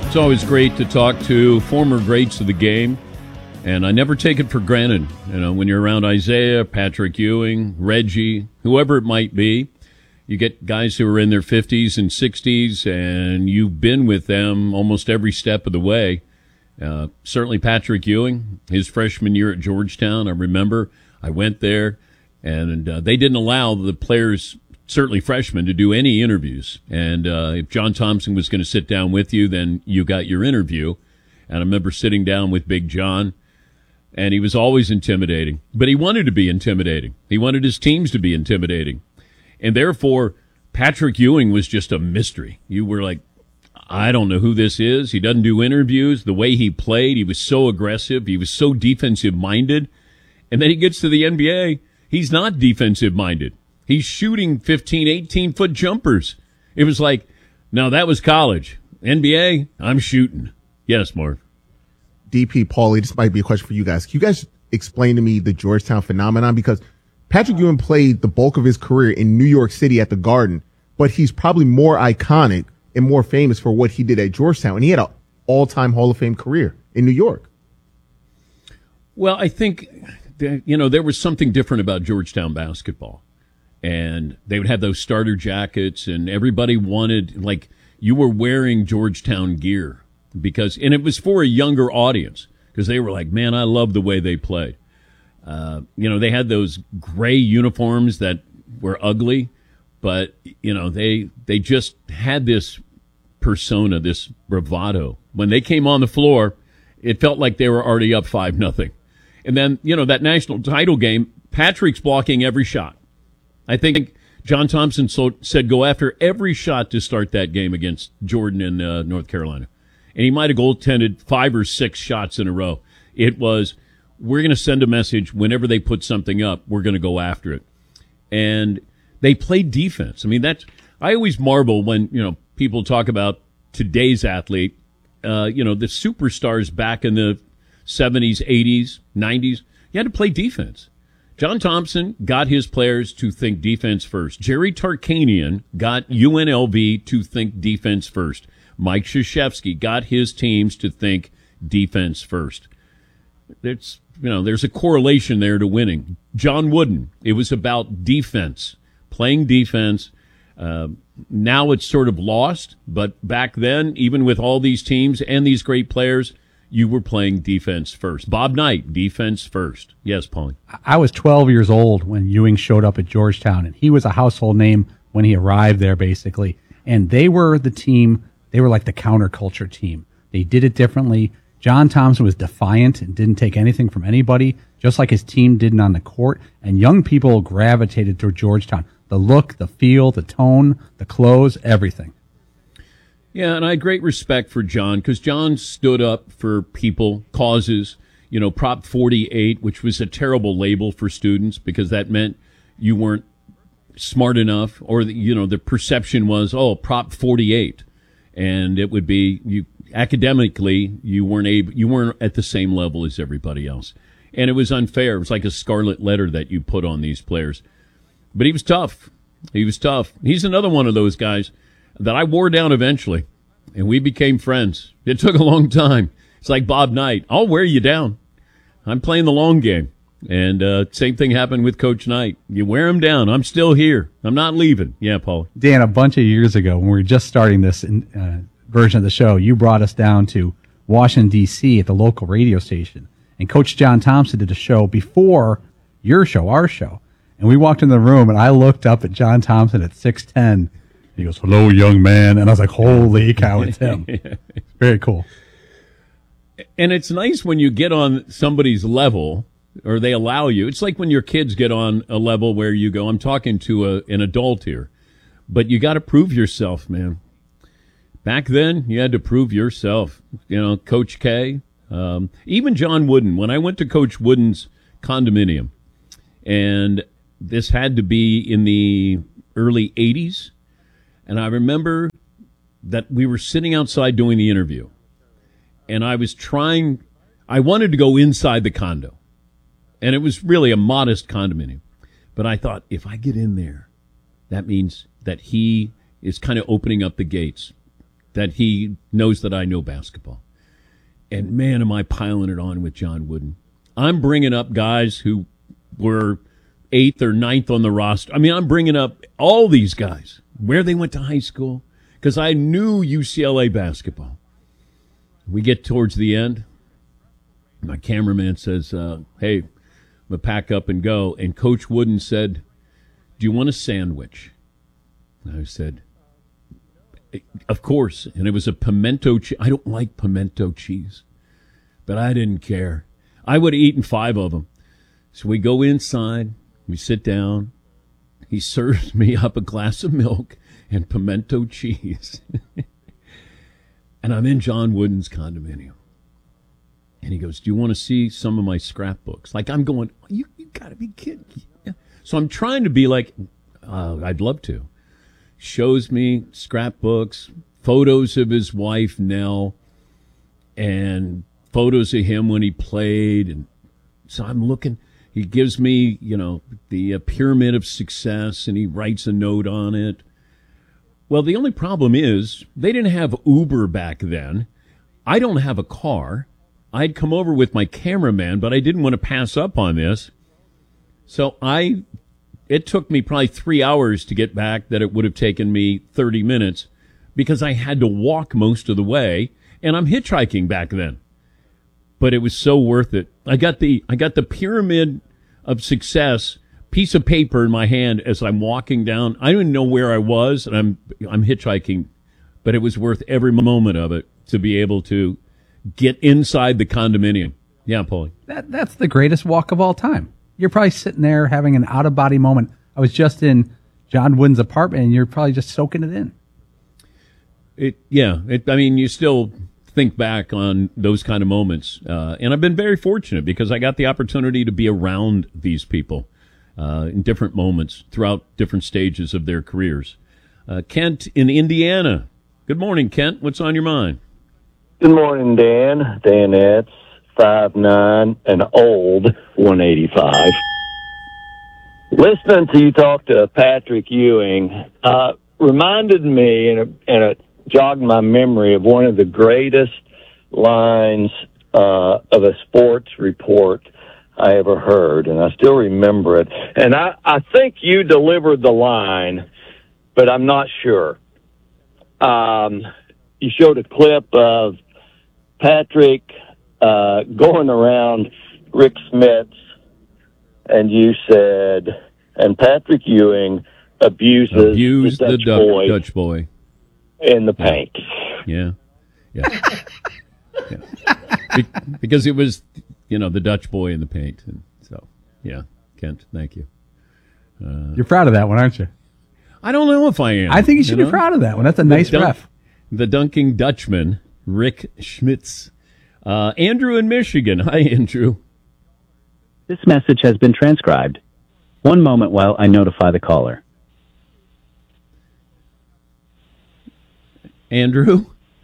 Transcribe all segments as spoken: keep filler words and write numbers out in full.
It's always great to talk to former greats of the game, and I never take it for granted. You know, when you're around Isaiah, Patrick Ewing, Reggie, whoever it might be, you get guys who are in their fifties and sixties, and you've been with them almost every step of the way. Uh, certainly Patrick Ewing, his freshman year at Georgetown, I remember I went there, and uh, they didn't allow the players, certainly freshmen, to do any interviews. And uh, if John Thompson was going to sit down with you, then you got your interview. And I remember sitting down with Big John, and he was always intimidating. But he wanted to be intimidating. He wanted his teams to be intimidating. And therefore, Patrick Ewing was just a mystery. You were like, I don't know who this is. He doesn't do interviews. The way he played, he was so aggressive. He was so defensive-minded. And then he gets to the N B A. He's not defensive-minded. He's shooting fifteen, eighteen-foot jumpers. It was like, no, that was college. N B A, I'm shooting. Yes, Marv. D P, Paulie, this might be a question for you guys. Can you guys explain to me the Georgetown phenomenon? Because Patrick Ewing played the bulk of his career in New York City at the Garden, but he's probably more iconic and more famous for what he did at Georgetown. And he had an all-time Hall of Fame career in New York. Well, I think, you know, there was something different about Georgetown basketball. And they would have those starter jackets, and everybody wanted, like, you were wearing Georgetown gear because, and it was for a younger audience because they were like, man, I love the way they played. Uh, you know, they had those gray uniforms that were ugly, but, you know, they, they just had this persona, this bravado. When they came on the floor, it felt like they were already up five nothing. And then, you know, that national title game, Patrick's blocking every shot. I think John Thompson so, said go after every shot to start that game against Jordan in uh, North Carolina. And he might have goaltended five or six shots in a row. It was, we're going to send a message whenever they put something up, we're going to go after it. And they played defense. I mean, that's, I always marvel when, you know, people talk about today's athlete, uh, you know, the superstars back in the seventies, eighties, nineties. You had to play defense. John Thompson got his players to think defense first. Jerry Tarkanian got U N L V to think defense first. Mike Krzyzewski got his teams to think defense first. It's, you know, there's a correlation there to winning. John Wooden, it was about defense, playing defense. Uh, now it's sort of lost, but back then, even with all these teams and these great players, you were playing defense first. Bob Knight, defense first. Yes, Paulie. I was twelve years old when Ewing showed up at Georgetown, and he was a household name when he arrived there, basically. And they were the team, they were like the counterculture team. They did it differently. John Thompson was defiant and didn't take anything from anybody, just like his team didn't on the court. And young people gravitated toward Georgetown. The look, the feel, the tone, the clothes, everything. Yeah, and I had great respect for John because John stood up for people, causes, you know, Prop forty-eight, which was a terrible label for students because that meant you weren't smart enough, or, the, you know, the perception was, oh, Prop forty-eight. And it would be, you academically, you weren't able, you weren't at the same level as everybody else. And it was unfair. It was like a scarlet letter that you put on these players. But he was tough. He was tough. He's another one of those guys that I wore down eventually, and we became friends. It took a long time. It's like Bob Knight. I'll wear you down. I'm playing the long game. And uh, same thing happened with Coach Knight. You wear him down. I'm still here. I'm not leaving. Yeah, Paul. Dan, a bunch of years ago, when we were just starting this in, uh, version of the show, you brought us down to Washington, D C at the local radio station. And Coach John Thompson did a show before your show, our show. And we walked in the room, and I looked up at John Thompson at six ten. He goes, hello, young man. And I was like, holy cow, it's him. Very cool. And it's nice when you get on somebody's level, or they allow you. It's like when your kids get on a level where you go, I'm talking to a, an adult here. But you got to prove yourself, man. Back then, you had to prove yourself. You know, Coach K, um, even John Wooden. When I went to Coach Wooden's condominium, and this had to be in the early eighties, and I remember that we were sitting outside doing the interview, and I was trying, I wanted to go inside the condo, and it was really a modest condominium. But I thought, if I get in there, that means that he is kind of opening up the gates. that he knows that I know basketball. And man, am I piling it on with John Wooden. I'm bringing up guys who were eighth or ninth on the roster. I mean, I'm bringing up all these guys, where they went to high school, because I knew U C L A basketball. We get towards the end. My cameraman says, uh, hey, I'm going to pack up and go. And Coach Wooden said, do you want a sandwich? And I said, of course. And it was a pimento cheese. I don't like pimento cheese, but I didn't care. I would have eaten five of them. So we go inside. We sit down. He serves me up a glass of milk and pimento cheese. And I'm in John Wooden's condominium. And he goes, do you want to see some of my scrapbooks? Like, I'm going, you, you got to be kidding. Yeah. So I'm trying to be like, uh, I'd love to. Shows me scrapbooks, photos of his wife, Nell, and photos of him when he played. And so I'm looking. He gives me, you know, the uh, pyramid of success, and he writes a note on it. Well, the only problem is they didn't have Uber back then. I don't have a car. I'd come over with my cameraman, but I didn't want to pass up on this. So I, it took me probably three hours to get back that it would have taken me thirty minutes because I had to walk most of the way, and I'm hitchhiking back then. But it was so worth it. I got the, I got the pyramid of success piece of paper in my hand as I'm walking down. I didn't know where I was, and I'm, I'm hitchhiking, but it was worth every moment of it to be able to get inside the condominium. Yeah, Paulie. That that's the greatest walk of all time. You're probably sitting there having an out of body moment. I was just in John Wooden's apartment, and you're probably just soaking it in. It yeah. It, I mean, you still think back on those kind of moments, uh, and I've been very fortunate because I got the opportunity to be around these people uh, in different moments throughout different stages of their careers. Uh, Kent in Indiana. Good morning, Kent. What's on your mind? Good morning, Dan. Danettes, five nine, and old, one eighty-five. Listening to you talk to Patrick Ewing uh, reminded me, and it, and it jogged my memory of one of the greatest lines uh, of a sports report I ever heard, and I still remember it. And I, I think you delivered the line, but I'm not sure. Um, you showed a clip of Patrick uh, going around Rick Smits, and you said, and Patrick Ewing abuses Abuse the, Dutch, the du- boy Dutch boy in the paint. Yeah, yeah, yeah. Be- because it was, you know, the Dutch boy in the paint, and so yeah, Kent, thank you. Uh, You're proud of that one, aren't you? I don't know if I am. I think you should you be know? proud of that one. That's a nice dunk, ref. The dunking Dutchman, Rick Schmitz. Uh, Andrew in Michigan. Hi, Andrew. This message has been transcribed. One moment while I notify the caller. Andrew?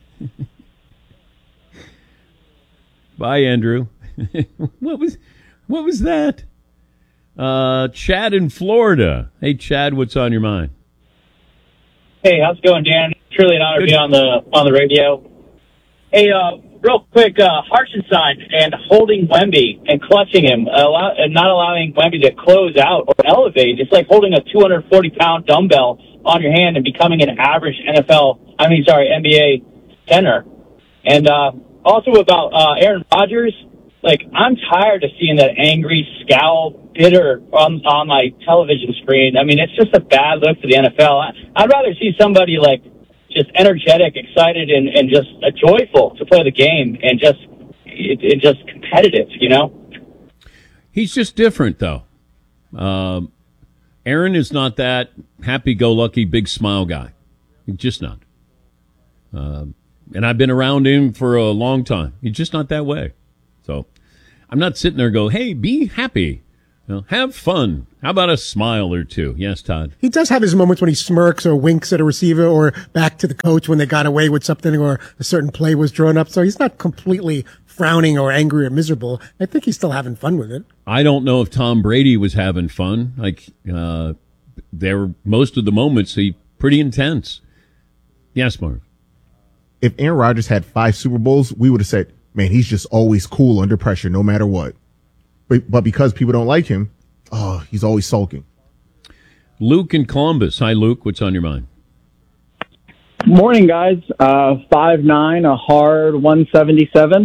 Bye, Andrew. what was what was that? Uh, Chad in Florida. Hey, Chad, what's on your mind? Hey, how's it going, Dan? Truly an honor Good. to be on the on the radio. Hey, uh, real quick, uh, Hartenstein and holding Wemby and clutching him, allow, and not allowing Wemby to close out or elevate. It's like holding a two hundred forty pound dumbbell on your hand and becoming an average N F L, I mean, sorry, N B A center. And uh, also about uh, Aaron Rodgers, like, I'm tired of seeing that angry scowl, bitter on, on my television screen. I mean, it's just a bad look for the N F L. I, I'd rather see somebody, like, just energetic, excited, and, and just uh, joyful to play the game and just it, it just competitive, you know? He's just different, though. Um, Aaron is not that happy-go-lucky, big smile guy. He's just not. Um, and I've been around him for a long time. He's just not that way. So I'm not sitting there go, hey, be happy. You know, have fun. How about a smile or two? Yes, Todd. He does have his moments when he smirks or winks at a receiver or back to the coach when they got away with something or a certain play was drawn up. So he's not completely frowning or angry or miserable. I think he's still having fun with it. I don't know if Tom Brady was having fun. Like, uh, there were most of the moments he pretty intense. Yes, Marv. if Aaron Rodgers had five Super Bowls, we would have said, man, he's just always cool under pressure, no matter what. But, but because people don't like him, oh, he's always sulking. Luke in Columbus. Hi, Luke. What's on your mind? Morning, guys. Uh, five nine, a hard one seventy-seven.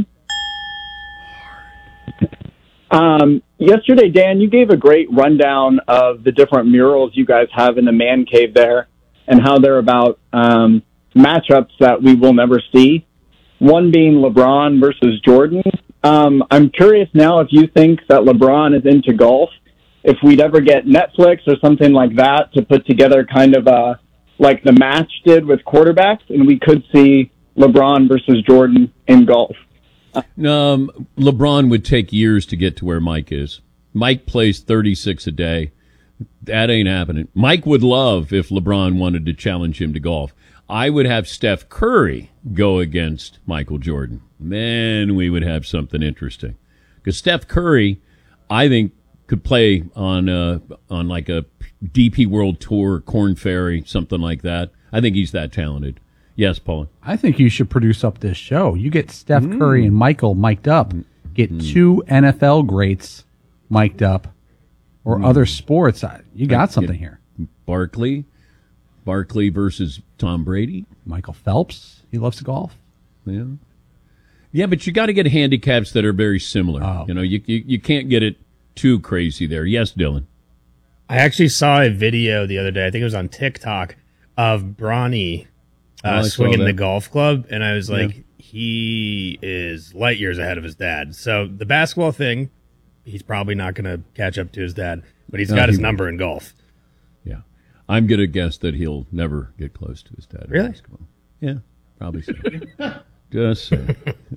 Um, yesterday, Dan, you gave a great rundown of the different murals you guys have in the man cave there and how they're about um, matchups that we will never see, one being LeBron versus Jordan. Um, I'm curious now if you think that LeBron is into golf, if we'd ever get Netflix or something like that to put together kind of a, like the match did with quarterbacks, and we could see LeBron versus Jordan in golf. Um, LeBron would take years to get to where Mike is. Mike plays thirty-six a day. That ain't happening. Mike would love if LeBron wanted to challenge him to golf. I would have Steph Curry go against Michael Jordan. Then we would have something interesting. Because Steph Curry, I think, could play on uh, on like a D P World Tour, Corn Ferry, something like that. I think he's that talented. Yes, Paul. I think you should produce up this show. You get Steph Mm. Curry and Michael mic'd up. Get Mm. two N F L greats mic'd up, or Mm. other sports. I- You got something here. Barkley, Barkley versus Tom Brady. Michael Phelps. He loves to golf. Yeah, yeah, but you got to get handicaps that are very similar. Oh. You know, you, you you can't get it too crazy there. Yes, Dylan. I actually saw a video the other day, I think it was on TikTok, of Bronny Oh, I uh, saw swinging that. the golf club, and I was like, Yeah. he is light years ahead of his dad. So the basketball thing, he's probably not going to catch up to his dad, but he's No, got his he number in golf. Yeah, I'm gonna guess that he'll never get close to his dad. in Really? basketball. Yeah, probably so. Just so.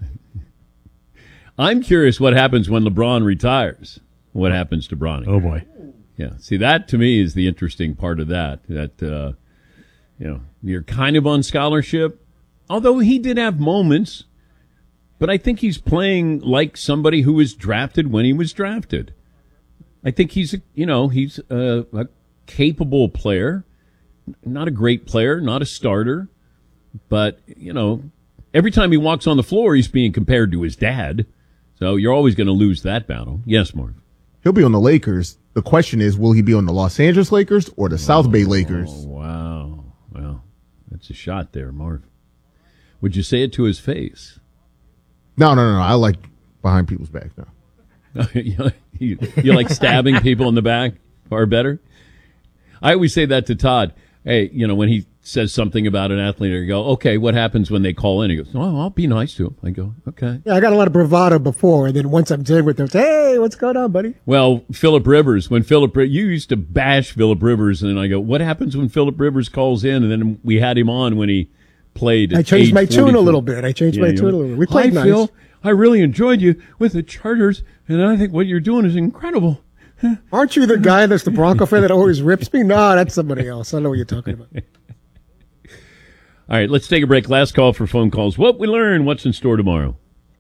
I'm curious what happens when LeBron retires. What happens to Bronny? Oh boy. Yeah. See, that to me is the interesting part of that. That uh, you know, you're kind of on scholarship, although he did have moments. But I think he's playing like somebody who was drafted when he was drafted. I think he's, a, you know, he's a, a capable player, not a great player, not a starter, but you know, every time he walks on the floor, he's being compared to his dad. So you're always going to lose that battle. Yes, Mark. He'll be on the Lakers. The question is, will he be on the Los Angeles Lakers or the South Bay Lakers? Oh, wow. Well, that's a shot there, Marv. Would you say it to his face? No, no, no, no. I like behind people's back now. you, you you like stabbing people in the back far better? I always say that to Todd. Hey, you know, when he says something about an athlete, I go, okay, what happens when they call in? He goes, oh, I'll be nice to him. I go, okay. Yeah, I got a lot of bravado before, and then once I'm dealing with them, hey, what's going on, buddy? Well, Phillip Rivers, when Phillip, you used to bash Phillip Rivers, and then I go, what happens when Phillip Rivers calls in? And then we had him on when he played. I changed age my tune a forty-four. little bit. I changed Yeah, my you tune a know, little bit. We played Hi, nice. Phil. I really enjoyed you with the Chargers, and I think what you're doing is incredible. Aren't you the guy that's the Bronco fan that always rips me? No, that's somebody else. I know what you're talking about. All right, let's take a break. Last call for phone calls. What we learn, what's in store tomorrow.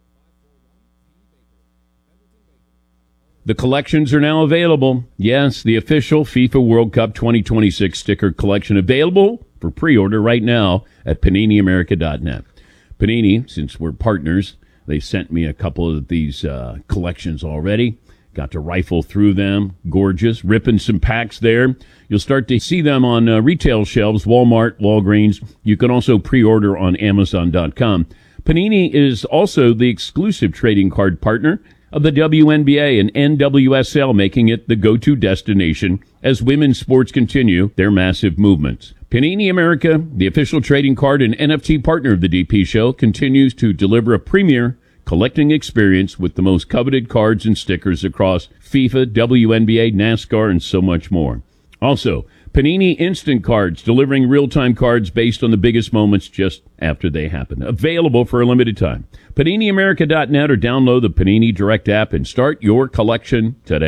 The collections are now available. Yes, the official FIFA World Cup twenty twenty-six sticker collection available for pre-order right now at panini america dot net. Panini, since we're partners, they sent me a couple of these uh, collections already. Got to rifle through them. Gorgeous. Ripping some packs there. You'll start to see them on uh, retail shelves, Walmart, Walgreens. You can also pre-order on amazon dot com. Panini is also the exclusive trading card partner of the W N B A and N W S L, making it the go-to destination as women's sports continue their massive movements. Panini America, the official trading card and N F T partner of the D P Show, continues to deliver a premier collecting experience with the most coveted cards and stickers across FIFA, W N B A, NASCAR, and so much more. Also, Panini Instant Cards, delivering real-time cards based on the biggest moments just after they happen. Available for a limited time. panini america dot net or download the Panini Direct app and start your collection today.